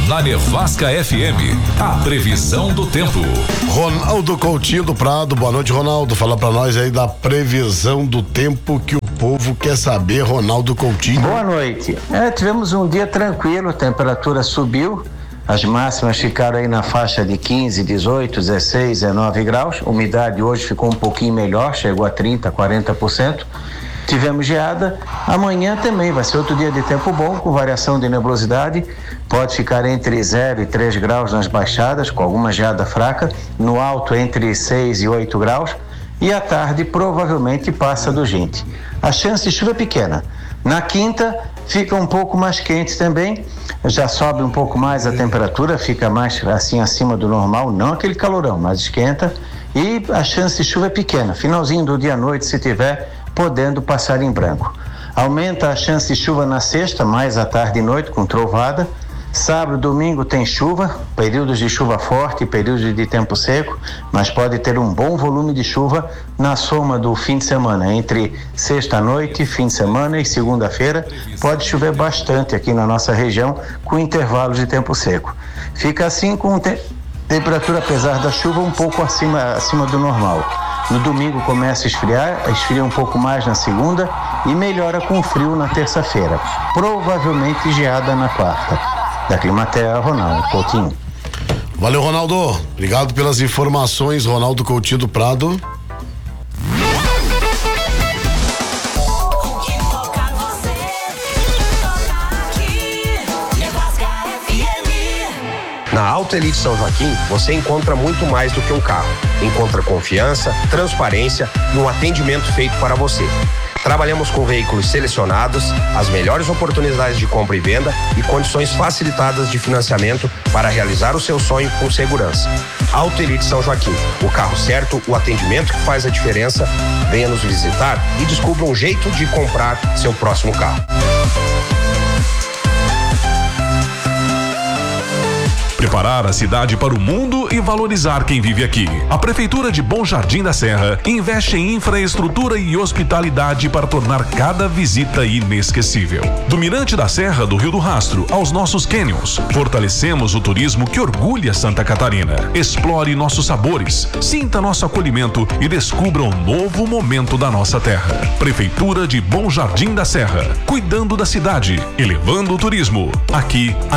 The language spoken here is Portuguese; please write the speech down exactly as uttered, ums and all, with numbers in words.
Na Nevasca F M, a previsão do tempo. Ronaldo Coutinho do Prado, boa noite, Ronaldo. Fala pra nós aí da previsão do tempo que o povo quer saber, Ronaldo Coutinho. Boa noite. É, tivemos um dia tranquilo, a temperatura subiu, as máximas ficaram aí na faixa de quinze, dezoito, dezesseis, dezenove graus. A umidade hoje ficou um pouquinho melhor, chegou a trinta, quarenta por cento. Tivemos geada, amanhã também vai ser outro dia de tempo bom, com variação de nebulosidade, pode ficar entre zero e três graus nas baixadas, com alguma geada fraca, no alto entre seis e oito graus, e à tarde provavelmente passa dos vinte. A chance de chuva é pequena. Na quinta fica um pouco mais quente também, já sobe um pouco mais a temperatura, fica mais assim acima do normal, não aquele calorão, mas esquenta, e a chance de chuva é pequena. Finalzinho do dia à noite, se tiver, podendo passar em branco. Aumenta a chance de chuva na sexta, mais à tarde e noite, com trovada. Sábado e domingo tem chuva, períodos de chuva forte, períodos de tempo seco, mas pode ter um bom volume de chuva na soma do fim de semana, entre sexta-noite, fim de semana e segunda-feira, pode chover bastante aqui na nossa região, com intervalos de tempo seco. Fica assim com te- temperatura, apesar da chuva, um pouco acima, acima do normal. No domingo começa a esfriar, esfria um pouco mais na segunda e melhora com frio na terça-feira. Provavelmente geada na quarta. Da Climaterra, Ronaldo Coutinho. Valeu, Ronaldo. Obrigado pelas informações, Ronaldo Coutinho do Prado. Na Auto Elite São Joaquim, você encontra muito mais do que um carro. Encontra confiança, transparência e um atendimento feito para você. Trabalhamos com veículos selecionados, as melhores oportunidades de compra e venda e condições facilitadas de financiamento para realizar o seu sonho com segurança. Auto Elite São Joaquim, o carro certo, o atendimento que faz a diferença. Venha nos visitar e descubra um jeito de comprar seu próximo carro. Preparar a cidade para o mundo e valorizar quem vive aqui. A Prefeitura de Bom Jardim da Serra investe em infraestrutura e hospitalidade para tornar cada visita inesquecível. Do Mirante da Serra do Rio do Rastro aos nossos cânions, fortalecemos o turismo que orgulha Santa Catarina. Explore nossos sabores, sinta nosso acolhimento e descubra um novo momento da nossa terra. Prefeitura de Bom Jardim da Serra, cuidando da cidade, elevando o turismo. Aqui, a